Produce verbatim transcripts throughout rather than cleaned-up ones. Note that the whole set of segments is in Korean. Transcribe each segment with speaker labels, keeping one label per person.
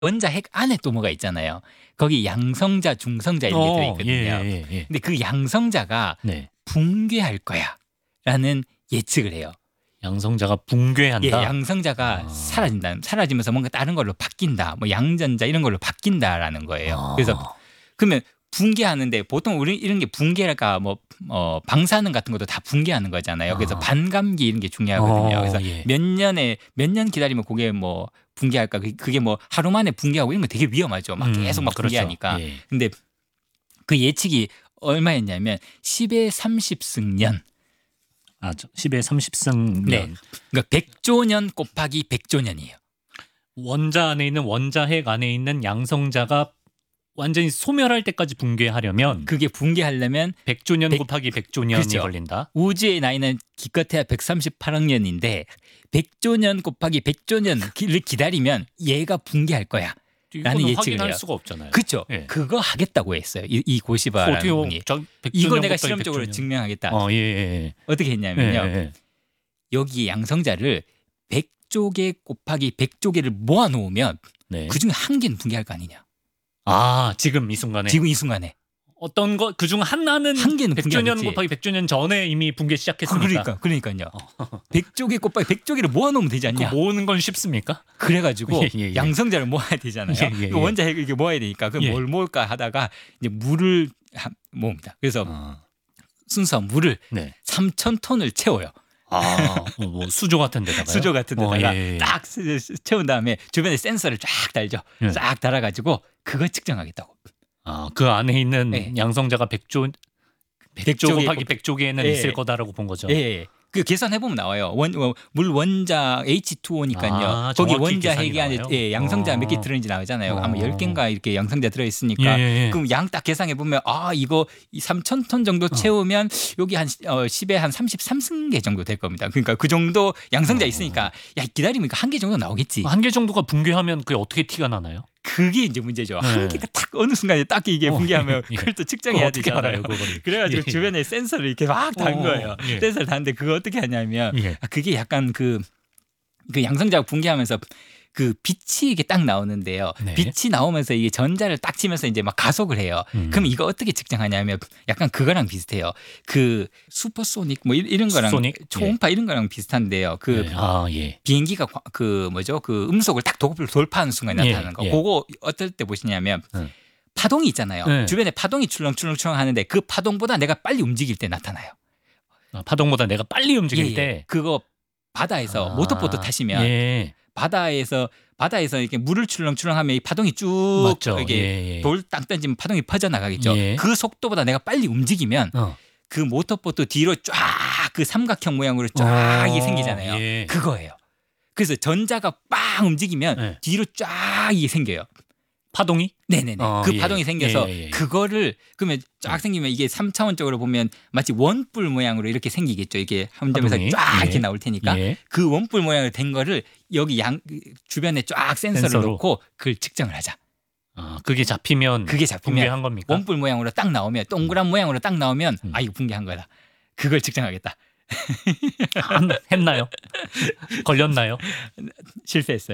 Speaker 1: 원자 핵 안에 또 뭐가 있잖아요. 거기 양성자, 중성자 이렇게
Speaker 2: 어,
Speaker 1: 들어있거든요.
Speaker 2: 예, 예, 예.
Speaker 1: 근데 그 양성자가
Speaker 2: 네.
Speaker 1: 붕괴할 거야라는 예측을 해요.
Speaker 2: 양성자가 붕괴한다.
Speaker 1: 예, 양성자가
Speaker 2: 아.
Speaker 1: 사라진다. 사라지면서 뭔가 다른 걸로 바뀐다. 뭐 양전자 이런 걸로 바뀐다라는 거예요.
Speaker 2: 아.
Speaker 1: 그래서 그러면 붕괴하는데 보통 우리 이런 게 붕괴가 뭐 어, 방사능 같은 것도 다 붕괴하는 거잖아요. 그래서
Speaker 2: 아.
Speaker 1: 반감기 이런 게 중요하거든요.
Speaker 2: 어,
Speaker 1: 그래서
Speaker 2: 예.
Speaker 1: 몇 년에 몇 년 기다리면 그게 뭐 붕괴할까? 그- 그게 뭐 하루 만에 붕괴하고 이런 거 되게 위험하죠. 막
Speaker 2: 음,
Speaker 1: 계속 막
Speaker 2: 그렇죠.
Speaker 1: 붕괴하니까.
Speaker 2: 예.
Speaker 1: 근데 그 예측이 얼마였냐면 십의 삼십 승년.
Speaker 2: 아, 저 십의 삼십 승년.
Speaker 1: 네. 그러니까 백조 년 곱하기 백조 년이에요.
Speaker 2: 원자 안에 있는 원자핵 안에 있는 양성자가 완전히 소멸할 때까지 붕괴하려면
Speaker 1: 그게 붕괴하려면
Speaker 2: 백조 년
Speaker 1: 백-
Speaker 2: 곱하기 백조 년이
Speaker 1: 그렇죠.
Speaker 2: 걸린다.
Speaker 1: 우주의 나이는 기껏해야 백삼십팔억 년인데 백조 년 곱하기 백조 년을 기다리면 얘가 붕괴할 거야. 라는
Speaker 2: 이거는
Speaker 1: 예측을
Speaker 2: 확인할
Speaker 1: 해요.
Speaker 2: 수가 없잖아요.
Speaker 1: 그렇죠.
Speaker 2: 예.
Speaker 1: 그거 하겠다고 했어요. 이, 이 고시바라는
Speaker 2: 어떻게
Speaker 1: 분이.
Speaker 2: 저 백조
Speaker 1: 이거
Speaker 2: 년
Speaker 1: 내가
Speaker 2: 곱하기
Speaker 1: 실험적으로
Speaker 2: 백조 년.
Speaker 1: 증명하겠다.
Speaker 2: 어, 예, 예,
Speaker 1: 어떻게
Speaker 2: 예.
Speaker 1: 했냐면요.
Speaker 2: 예, 예.
Speaker 1: 여기 양성자를 백조 개 곱하기 백조 개를 모아 놓으면
Speaker 2: 네.
Speaker 1: 그중에 한 개는 붕괴할 거 아니냐.
Speaker 2: 아, 지금 이 순간에
Speaker 1: 지금 이 순간에.
Speaker 2: 어떤 거 그중 하나는
Speaker 1: 한 개는
Speaker 2: 백조 년
Speaker 1: 붕괴하겠지.
Speaker 2: 곱하기 백조 년 전에 이미 붕괴 시작했으니까.
Speaker 1: 그러니까 그러니까요. 백조 개 곱하기 백조 개를 모아 놓으면 되지
Speaker 2: 그
Speaker 1: 않냐.
Speaker 2: 모으는 건 쉽습니까?
Speaker 1: 그래가지고
Speaker 2: 예, 예, 예.
Speaker 1: 양성자를 모아야 되잖아요.
Speaker 2: 예, 예, 예.
Speaker 1: 그 원자핵을 이렇게 모아야 되니까 그럼
Speaker 2: 예.
Speaker 1: 뭘 모을까 하다가 이제 물을 한- 모읍니다. 그래서
Speaker 2: 아,
Speaker 1: 순수한 물을
Speaker 2: 네.
Speaker 1: 삼천 톤을 채워요.
Speaker 2: 아, 어, 뭐 수조 같은 데다가
Speaker 1: 수조 같은
Speaker 2: 어,
Speaker 1: 데다가
Speaker 2: 예, 예.
Speaker 1: 딱 쓰- 쓰- 채운 다음에 주변에 센서를 쫙 달죠.
Speaker 2: 예.
Speaker 1: 쫙 달아가지고 그거 측정하겠다고.
Speaker 2: 아, 그 안에 있는
Speaker 1: 네.
Speaker 2: 양성자가 백조 백조
Speaker 1: 백조 개
Speaker 2: 곱하기
Speaker 1: 곱-
Speaker 2: 백조 개는
Speaker 1: 예.
Speaker 2: 있을 거다라고 본 거죠.
Speaker 1: 예, 예. 그 계산해 보면 나와요. 원, 어, 물 원자 에이치 투 오니까요.
Speaker 2: 아,
Speaker 1: 거기
Speaker 2: 정확히
Speaker 1: 원자
Speaker 2: 계산이
Speaker 1: 핵이 안에
Speaker 2: 나와요?
Speaker 1: 예, 양성자
Speaker 2: 어.
Speaker 1: 몇 개 들어있는지 나오잖아요. 아마
Speaker 2: 어.
Speaker 1: 열 개인가 이렇게 양성자 들어
Speaker 2: 예,
Speaker 1: 있으니까
Speaker 2: 예, 예.
Speaker 1: 그럼 양 딱 계산해 보면 아 이거 삼천 톤 정도 채우면 여기 한 어, 십에 한 삼십삼 승계 정도 될 겁니다. 그러니까 그 정도 양성자
Speaker 2: 어.
Speaker 1: 있으니까 야 기다리면 한 개 정도 나오겠지.
Speaker 2: 한 개 정도가 붕괴하면 그게 어떻게 티가 나나요?
Speaker 1: 그게 이제 문제죠.
Speaker 2: 네.
Speaker 1: 한 개가 딱 어느 순간에 딱 이게
Speaker 2: 어,
Speaker 1: 붕괴하면
Speaker 2: 예.
Speaker 1: 그걸 또
Speaker 2: 그거
Speaker 1: 측정해야
Speaker 2: 어떻게
Speaker 1: 되잖아요.
Speaker 2: 알아요, 그거를?
Speaker 1: 그래가지고
Speaker 2: 예.
Speaker 1: 주변에 센서를 이렇게 막 단
Speaker 2: 어,
Speaker 1: 거예요.
Speaker 2: 예.
Speaker 1: 센서를 다는데 그거 어떻게 하냐면
Speaker 2: 예.
Speaker 1: 아, 그게 약간 그, 그 양성자가 붕괴하면서 그 빛이 이게 딱 나오는데요.
Speaker 2: 네.
Speaker 1: 빛이 나오면서 이게 전자를 딱 치면서 이제 막 가속을 해요.
Speaker 2: 음.
Speaker 1: 그럼 이거 어떻게 측정하냐면 약간 그거랑 비슷해요. 그 슈퍼소닉 뭐 이- 이런 거랑
Speaker 2: 수소닉?
Speaker 1: 초음파 이런 거랑 비슷한데요. 그
Speaker 2: 예. 아, 예.
Speaker 1: 비행기가 과- 그 뭐죠? 그 음속을 딱 도급을 돌파하는 순간에
Speaker 2: 예,
Speaker 1: 나타나는 거.
Speaker 2: 예.
Speaker 1: 그거 어떨 때 보시냐면
Speaker 2: 응.
Speaker 1: 파동이 있잖아요.
Speaker 2: 네.
Speaker 1: 주변에 파동이 출렁출렁출렁 하는데 그 파동보다 내가 빨리 움직일 때 나타나요.
Speaker 2: 아, 파동보다 내가 빨리 움직일
Speaker 1: 예, 예.
Speaker 2: 때
Speaker 1: 그거 바다에서
Speaker 2: 아,
Speaker 1: 모터보트 타시면
Speaker 2: 예.
Speaker 1: 바다에서 바다에서 이렇게 물을 출렁출렁하면 이 파동이 쭉
Speaker 2: 맞죠.
Speaker 1: 이게
Speaker 2: 예, 예.
Speaker 1: 돌 땅 던지면 파동이 퍼져 나가겠죠.
Speaker 2: 예.
Speaker 1: 그 속도보다 내가 빨리 움직이면
Speaker 2: 어.
Speaker 1: 그 모터보트 뒤로 쫙 그 삼각형 모양으로 쫙 이게
Speaker 2: 어,
Speaker 1: 생기잖아요.
Speaker 2: 예.
Speaker 1: 그거예요. 그래서 전자가 빵 움직이면
Speaker 2: 예.
Speaker 1: 뒤로 쫙 이게 생겨요.
Speaker 2: 파동이?
Speaker 1: 네네네.
Speaker 2: 어,
Speaker 1: 그
Speaker 2: 예.
Speaker 1: 파동이 생겨서
Speaker 2: 예, 예, 예.
Speaker 1: 그거를 그러면 쫙 생기면 이게 삼 차원적으로 보면 마치 원뿔 모양으로 이렇게 생기겠죠. 이게 한 점에서
Speaker 2: 파동이?
Speaker 1: 쫙
Speaker 2: 예.
Speaker 1: 이렇게 나올 테니까
Speaker 2: 예.
Speaker 1: 그 원뿔 모양으로 된 거를 여기 양 주변에 쫙 센서를
Speaker 2: 센서로.
Speaker 1: 놓고 그걸 측정을 하자.
Speaker 2: 아, 그게 잡히면
Speaker 1: 그게 잡히면
Speaker 2: 붕괴한 겁니까?
Speaker 1: 원뿔 모양으로 딱 나오면 동그란 모양으로 딱 나오면
Speaker 2: 음.
Speaker 1: 아 이거 붕괴한 거다. 그걸 측정하겠다.
Speaker 2: 안 했나요? 걸렸나요?
Speaker 1: 실패했어요.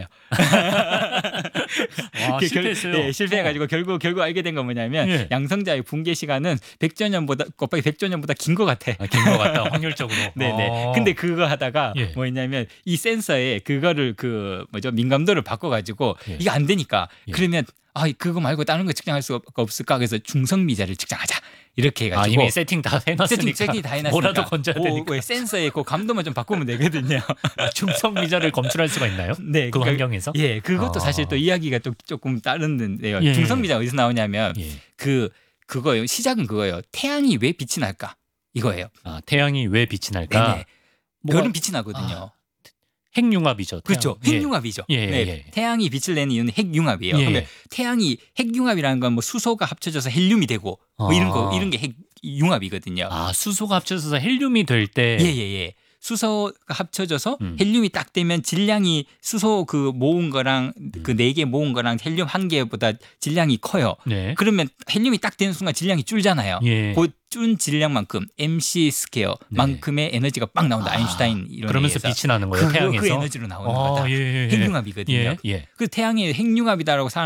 Speaker 2: 와,
Speaker 1: 그
Speaker 2: 실패했어요.
Speaker 1: 결, 예, 실패해가지고 결국 결국 알게 된 건 뭐냐면
Speaker 2: 예.
Speaker 1: 양성자의 붕괴 시간은 백조 년보다 곱하기 백조 년보다 긴 것 같아.
Speaker 2: 아, 긴것 같다. 확률적으로.
Speaker 1: 네네.
Speaker 2: 어.
Speaker 1: 근데 그거 하다가
Speaker 2: 예.
Speaker 1: 뭐였냐면 이 센서에 그거를 그 뭐죠 민감도를 바꿔가지고
Speaker 2: 예.
Speaker 1: 이게 안 되니까
Speaker 2: 예.
Speaker 1: 그러면 아 그거 말고 다른 거 측정할 수가 없을까? 그래서 중성미자를 측정하자 이렇게
Speaker 2: 아,
Speaker 1: 해가지고
Speaker 2: 이미 세팅 다 해놨으니까
Speaker 1: 세팅 세팅 다 해놨으니까
Speaker 2: 뭐라도 건져야
Speaker 1: 그,
Speaker 2: 되니까.
Speaker 1: 그 센서의 그 감도만 좀 바꾸면 되거든요.
Speaker 2: 아, 중성 미자를 검출할 수가 있나요?
Speaker 1: 네,
Speaker 2: 그
Speaker 1: 그러니까
Speaker 2: 환경에서?
Speaker 1: 예, 그것도
Speaker 2: 아.
Speaker 1: 사실 또 이야기가 또 조금 다른데요.
Speaker 2: 예.
Speaker 1: 중성미자 어디서 나오냐면
Speaker 2: 예.
Speaker 1: 그 그거예요. 시작은 그거예요. 태양이 왜 빛이 날까? 이거예요.
Speaker 2: 아, 태양이 왜 빛이 날까?
Speaker 1: 네네.
Speaker 2: 뭐가-
Speaker 1: 별은 빛이 나거든요.
Speaker 2: 아, 핵융합이죠. 태양.
Speaker 1: 그렇죠.
Speaker 2: 예.
Speaker 1: 핵융합이죠.
Speaker 2: 예, 예,
Speaker 1: 네,
Speaker 2: 예.
Speaker 1: 태양이 빛을 내는 이유는 핵융합이에요.
Speaker 2: 예.
Speaker 1: 그러면 태양이 핵융합이라는 건 뭐 수소가 합쳐져서 헬륨이 되고 뭐 이런 거
Speaker 2: 아.
Speaker 1: 이런 게 핵융합이거든요.
Speaker 2: 아, 수소가 합쳐져서 헬륨이 될 때
Speaker 1: 예예예. 수소가 합쳐져서
Speaker 2: 음.
Speaker 1: 헬륨이 딱 되면 질량이 수소 그 모은 거랑 그 네 개 모은 거랑 헬륨 한 개보다 질량이 커요.
Speaker 2: 네.
Speaker 1: 그러면 헬륨이 딱 되는 순간 질량이 줄잖아요.
Speaker 2: 예.
Speaker 1: 그 준 질량만큼 엠씨 스퀘어만큼의 에너지가 빵 나온다.
Speaker 2: 아,
Speaker 1: 아인슈타인 이론에
Speaker 2: 그러면서
Speaker 1: 의해서.
Speaker 2: 빛이 나는 거예요.
Speaker 1: 그,
Speaker 2: 태양에서.
Speaker 1: 그 에너지로 나오는
Speaker 2: 아,
Speaker 1: 거다.
Speaker 2: 예, 예, 예.
Speaker 1: 핵융합이거든요.
Speaker 2: 예, 예.
Speaker 1: 그 태양의 핵융합이다라고